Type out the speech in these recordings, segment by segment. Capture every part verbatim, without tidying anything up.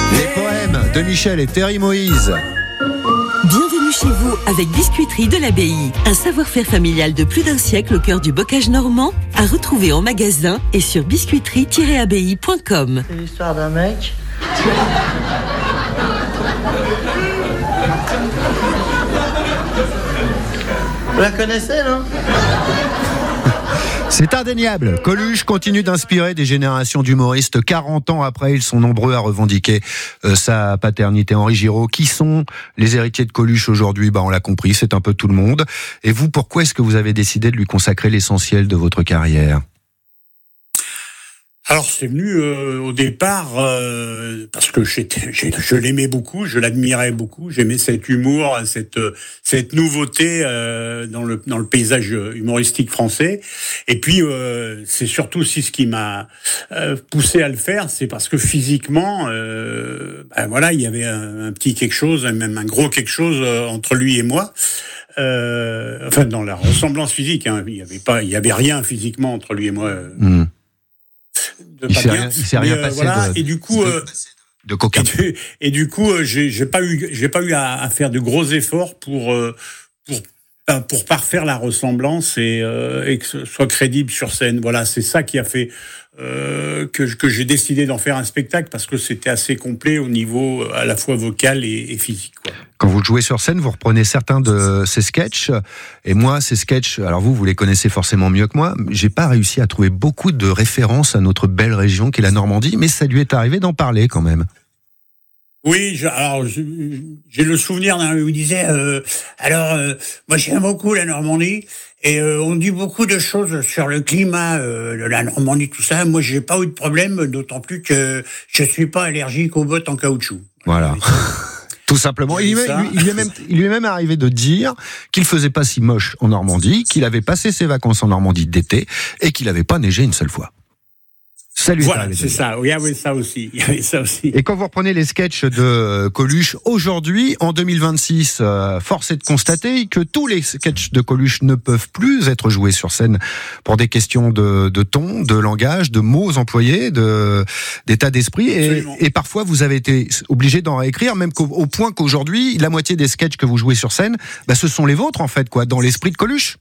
Les poèmes de Michel et Thierry Moïse. Bienvenue chez vous avec Biscuiterie de l'Abbaye. Un savoir-faire familial de plus d'un siècle au cœur du bocage normand, à retrouver en magasin et sur biscuiterie tiret abbaye point com. C'est l'histoire d'un mec. Vous la connaissez, non ? C'est indéniable. Coluche continue d'inspirer des générations d'humoristes. quarante ans après, ils sont nombreux à revendiquer euh, sa paternité. Henri Giraud, qui sont les héritiers de Coluche aujourd'hui ? Bah, on l'a compris, c'est un peu tout le monde. Et vous, pourquoi est-ce que vous avez décidé de lui consacrer l'essentiel de votre carrière ? Alors c'est venu euh, au départ euh, parce que j'étais, j'ai, je l'aimais beaucoup, je l'admirais beaucoup, j'aimais cet humour, cette cette nouveauté euh, dans le dans le paysage humoristique français. Et puis euh, c'est surtout aussi ce qui m'a euh, poussé à le faire, c'est parce que physiquement, euh, ben voilà, il y avait un, un petit quelque chose, même un gros quelque chose euh, entre lui et moi. Euh, enfin dans la ressemblance physique, hein, il y avait pas, il y avait rien physiquement entre lui et moi. Euh, mmh. De il pas s'est bien. rien, il s'est rien Mais, passé euh, voilà, de, et du coup, de, euh, de cocaïne. Et du, et du coup, euh, j'ai, j'ai pas eu, j'ai pas eu à, à faire de gros efforts pour euh, pour pour parfaire la ressemblance et, euh, et que ce soit crédible sur scène. Voilà, c'est ça qui a fait euh, que que j'ai décidé d'en faire un spectacle parce que c'était assez complet au niveau à la fois vocal et, et physique, quoi. Quand vous jouez sur scène, vous reprenez certains de ces sketchs. Et moi, ces sketchs, alors vous, vous les connaissez forcément mieux que moi. J'ai pas réussi à trouver beaucoup de références à notre belle région qu'est la Normandie, mais ça lui est arrivé d'en parler quand même. Oui, je, alors je, j'ai le souvenir d'un où il disait euh, alors euh, moi j'aime beaucoup la Normandie et euh, on dit beaucoup de choses sur le climat euh, de la Normandie, tout ça. Moi j'ai pas eu de problème, d'autant plus que je suis pas allergique aux bottes en caoutchouc. Voilà. Tout simplement. Il lui, il, lui est même, il lui est même arrivé de dire qu'il faisait pas si moche en Normandie, qu'il avait passé ses vacances en Normandie d'été et qu'il n'avait pas neigé une seule fois. Ça lui voilà, est c'est ça. Il y avait ça aussi. Il y avait ça aussi. Et quand vous reprenez les sketchs de Coluche aujourd'hui, en deux mille vingt-six, euh, force est de constater que tous les sketchs de Coluche ne peuvent plus être joués sur scène pour des questions de, de ton, de langage, de mots employés, de, d'état d'esprit. Et, et parfois, vous avez été obligé d'en réécrire, même qu'au, au point qu'aujourd'hui, la moitié des sketchs que vous jouez sur scène, bah, ce sont les vôtres, en fait, quoi, dans l'esprit de Coluche.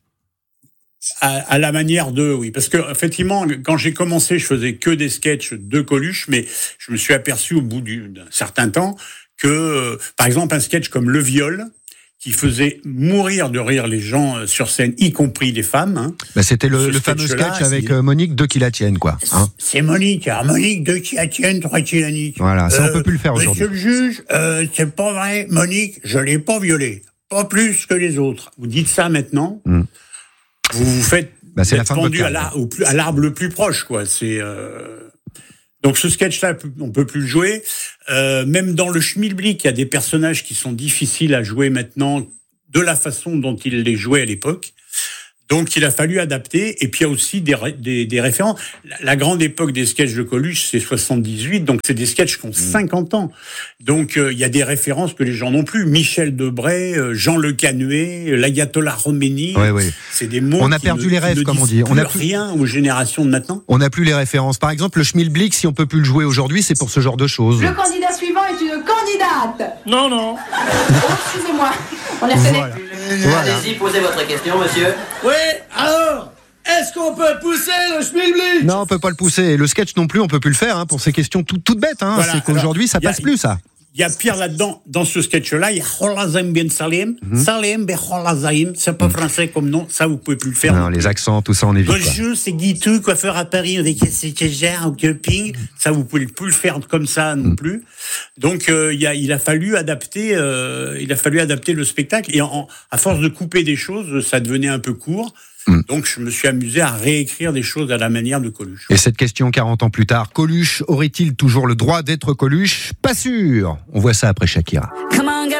À, à la manière de, oui, parce que effectivement, quand j'ai commencé, je faisais que des sketchs de Coluche, mais je me suis aperçu au bout du, d'un certain temps que, euh, par exemple, un sketch comme Le Viol, qui faisait mourir de rire les gens sur scène, y compris les femmes. Hein. Bah c'était le, le fameux sketch avec c'est... Monique deux qui la tiennent, quoi. Hein. C'est Monique, alors Monique deux qui la tiennent, trois qui la niquent. Voilà, ça euh, on peut plus le faire aujourd'hui. Monsieur le juge, euh, c'est pas vrai, Monique, je l'ai pas violée, pas plus que les autres. Vous dites ça maintenant. Mmh. Vous vous faites bah, c'est la fin pendu de à, la, au plus, à l'arbre le plus proche, quoi. C'est euh... donc ce sketch-là, on peut plus le jouer. Euh, même dans le Schmilblick, il y a des personnages qui sont difficiles à jouer maintenant de la façon dont il les jouait à l'époque. Donc il a fallu adapter. Et puis il y a aussi des, des, des références. La, la grande époque des sketchs de Coluche, c'est soixante-dix-huit. Donc c'est des sketchs qui ont cinquante ans. Donc euh, il y a des références que les gens n'ont plus. Michel Debré, euh, Jean Le Canuet, l'ayatollah Khomeini. Oui, oui. C'est des mots. On a perdu ne, les rêves, comme on dit. On n'a plus rien aux générations de maintenant. On n'a plus les références. Par exemple, le Schmilblick, si on peut plus le jouer aujourd'hui, c'est pour ce genre de choses. Le candidat suivant est une candidate. Non, non. Oh, excusez-moi. On la connaît. Voilà. Voilà. Allez-y, posez votre question, monsieur. Oui, alors, est-ce qu'on peut pousser le Schmilblick ? Non, on peut pas le pousser. Et le sketch non plus, on peut plus le faire, hein, pour ces questions tout, toutes bêtes. Hein. Voilà, c'est qu'aujourd'hui, ça passe a, plus, ça. Il y a pire là-dedans, dans ce sketch-là, il y a Holazim Ben Salim, mm-hmm. Salim Ben Holazim, c'est pas mm-hmm. français comme nom, ça vous pouvez plus le faire. Non, les accents, tout ça, on évite. Bonjour, c'est Guitou, coiffeur à Paris, avec ce gère au coping, ça vous pouvez plus le faire comme ça non mm. plus. Donc euh, il, y a, il a fallu adapter, euh, il a fallu adapter le spectacle et en, à force de couper des choses, ça devenait un peu court. Mm. Donc je me suis amusé à réécrire des choses à la manière de Coluche. Et cette question quarante ans plus tard, Coluche aurait-il toujours le droit d'être Coluche ? Pas sûr. On voit ça après Shakira.